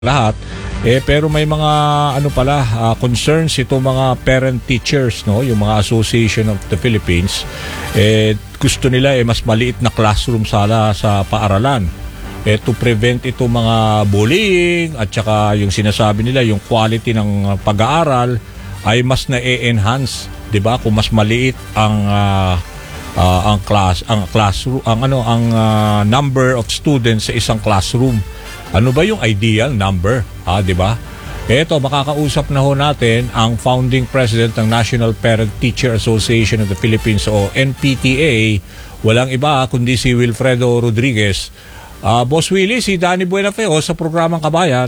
lahat pero may mga concerns ito mga parent teachers, no, yung mga Association of the Philippines, gusto nila mas maliit na classroom sala sa paaralan to prevent ito mga bullying at saka yung sinasabi nila yung quality ng pag-aaral ay mas na-enhance, 'di ba, kung mas maliit ang classroom, ang number of students sa isang classroom. Ano ba yung ideal number? Di ba? Ito, makakausap na ho natin ang founding president ng National Parent Teacher Association of the Philippines o NPTA. Walang iba kundi si Wilfredo Rodriguez. Boss Willie, si Danny Buenafeo sa programang Kabayan.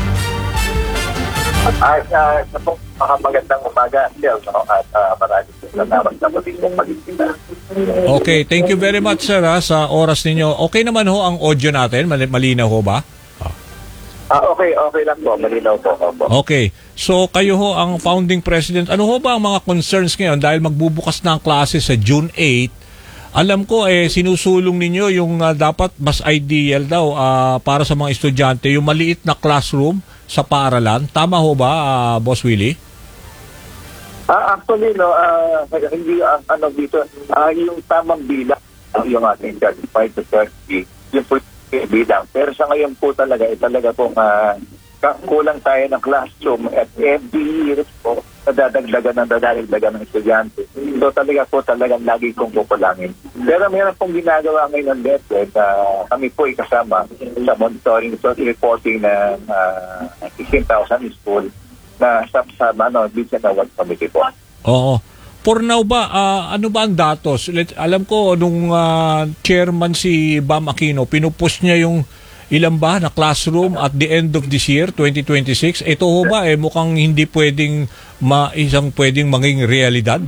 Magandang umaga, at maraming salamat sa pag-imbita. Okay, thank you very much, sir, sa oras ninyo. Okay naman ho ang audio natin? Malinaw ho ba? Okay lang po. Malinaw po. Okay. So, kayo ho ang founding president. Ano ho ba ang mga concerns ngayon? Dahil magbubukas na ang klase sa June 8, alam ko, sinusulong ninyo yung dapat mas ideal daw para sa mga estudyante, yung maliit na classroom sa paaralan. Tama ho ba, Boss Willie? Actually, hindi dito, yung tamang bilang, yung ating 35 to 30, yung bilang. Pero sa ngayon po talaga pong kulang tayo ng classroom at every year po nadadagdagan ng estudyante. So talagang lagi kong kukulangin. Pero mayroon pong ginagawa ngayon ng DepEd na kami po kasama sa monitoring reporting ng 16,000 school na sa Vision Award Committee po. Oo. For now ba, ano ba ang datos? Alam ko, nung chairman si Bam Aquino, pinupush niya yung ilan ba na classroom at the end of this year, 2026. Ito ho ba, mukhang hindi pwedeng pwedeng maging realidad?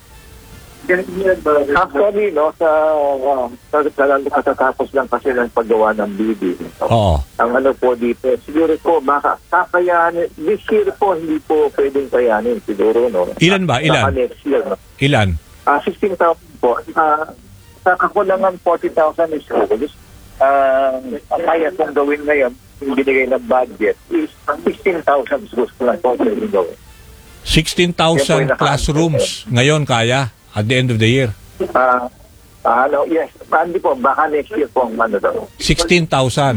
Actually, katatapos lang kasi ng paggawa ng BD. Oo. Ang po dito, siguro po, baka kakayanin, this year po, hindi po pwedeng kayanin, siguro, no? Ilan ba? Ilan? Next year, no? Ilan? 16,000 po. Sa kakulangan 40,000 is schools. Ang kaya kong gawin ngayon, yung binigay na budget, is 16,000 schools ko lang po pwedeng gawin. 16,000 classrooms ngayon kaya? At the end of the year? Yes. Hindi po, baka next year po ang 16,000.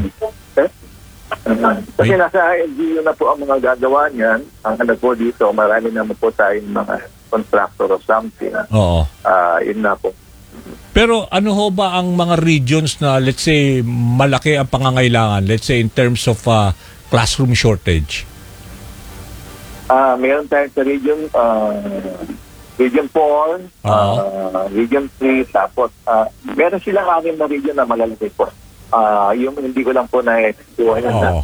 Kasi nasa LGU na po ang mga gagawa niyan. Ang po dito, marami naman po tayong mga contractor or something. Oo. Yun na po. Pero ano ho ba ang mga regions na, let's say, malaki ang pangangailangan? Let's say, in terms of classroom shortage? Meron tayo sa region, Region 4, Region 3, tapos meron silang anim na region na malalaki po. Yung hindi ko lang po na-ikuha na.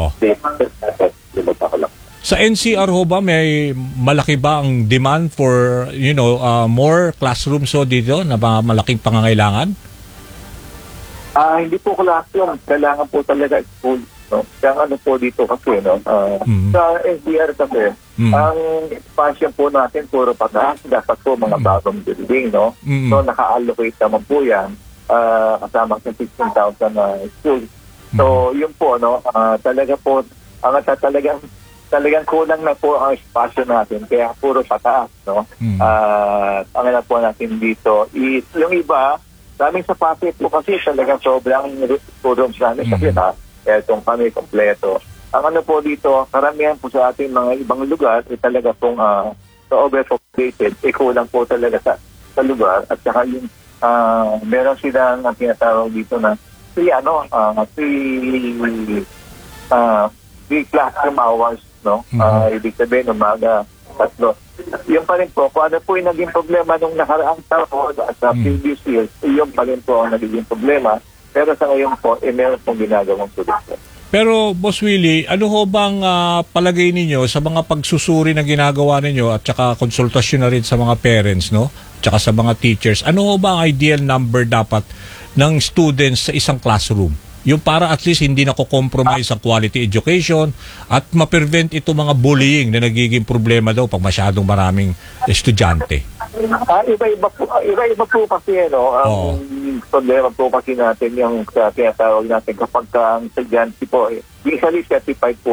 Sa NCR ho ba, may malaki ba ang demand for, more classrooms dito na malaking pangangailangan? Hindi po classroom. Kailangan po talaga school. No? Kaya po dito kasi, sa NCR kasi, ang expansion po natin puro pataas. Dapat po mga bagong building, no? So, naka-allocate naman po yan kasama sa 16,000 schools. So, yun po, talaga po, talagang kulang na po ang espasyo natin. Kaya puro pataas, no? Ang po natin dito is, yung iba, daming sapatos po kasi talagang sobrang rooms namin kasi etong kami kompleto. Ang po dito, karamihan po sa ating mga ibang lugar talaga pong sa overpopulated, kulang po talaga sa lugar at saka yung meron silang tinatawag dito na free classroom hours, no? Ibig sabihin, umaga, 3. Yung pa rin po, kung ano po yung naging problema nung nakaraang taon sa previous years, yung pa rin po ang naging problema. Pero sa ngayon po, meron pong ginagawang solusyon. Pero, Boss Willie, ano ho bang palagay ninyo sa mga pagsusuri na ginagawa ninyo at saka konsultasyon na rin sa mga parents, no? Tsaka sa mga teachers, ano ho ba ang ideal number dapat ng students sa isang classroom? Yung para at least hindi nako-compromise ang quality education at ma-prevent ito mga bullying na nagiging problema daw pag masyadong maraming estudyante. Iba-iba po kasi ang problema po kasi natin yung tinatawag natin kapag ang estudyante po usually certified po